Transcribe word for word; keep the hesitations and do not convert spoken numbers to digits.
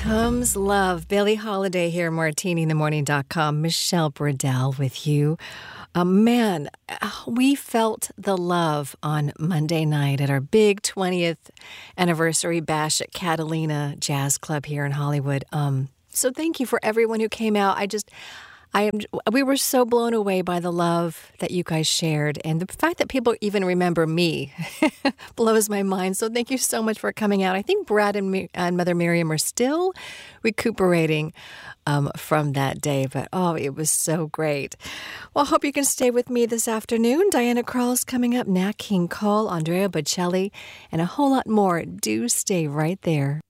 comes love. Billie Holiday here, martini in the morning dot com. Michelle Bradell with you. Uh, man, we felt the love on Monday night at our big twentieth anniversary bash at Catalina Jazz Club here in Hollywood. Um, so thank you for everyone who came out. I just... I am. We were so blown away by the love that you guys shared, and the fact that people even remember me blows my mind. So thank you so much for coming out. I think Brad and, me, and Mother Miriam are still recuperating um, from that day, but oh, it was so great. Well, I hope you can stay with me this afternoon. Diana Krall's coming up, Nat King Cole, Andrea Bocelli, and a whole lot more. Do stay right there.